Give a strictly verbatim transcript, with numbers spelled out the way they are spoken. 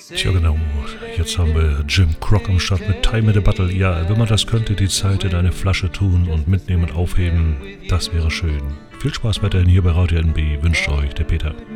Tja genau, jetzt haben wir Jim Croc am Start mit Time in the Battle. Ja, wenn man das könnte, die Zeit in eine Flasche tun und mitnehmen und aufheben, das wäre schön. Viel Spaß weiterhin hier bei Radio N B, wünscht euch der Peter.